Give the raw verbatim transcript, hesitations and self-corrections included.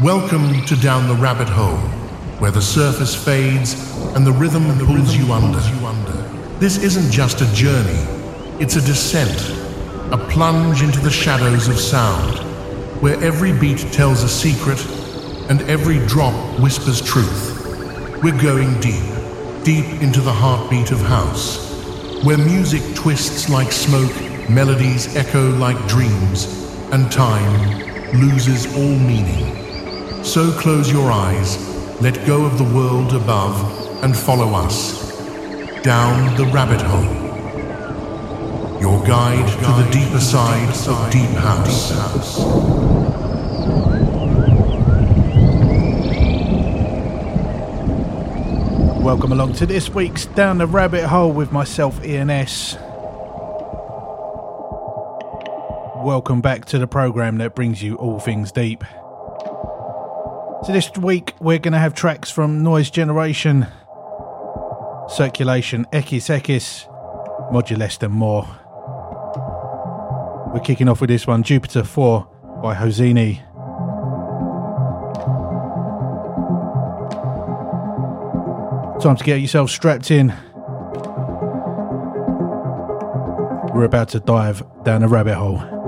Welcome to Down the Rabbit Hole, where the surface fades and the rhythm pulls you under. This isn't just a journey, it's a descent, a plunge into the shadows of sound, where every beat tells a secret and every drop whispers truth. We're going deep, deep into the heartbeat of house, where music twists like smoke, melodies echo like dreams, and time loses all meaning. So close your eyes, let go of the world above, and follow us down the rabbit hole. Your guide to the deeper side of Deep House. Welcome along to this week's Down the Rabbit Hole with myself, Ian S. Welcome back to the programme that brings you all things deep. So this week we're going to have tracks from Noise Generation, Circulation, Ekis Ekis, Modulest and more. We're kicking off with this one, Jupiter four by Hosini. Time to get yourself strapped in. We're about to dive down a rabbit hole.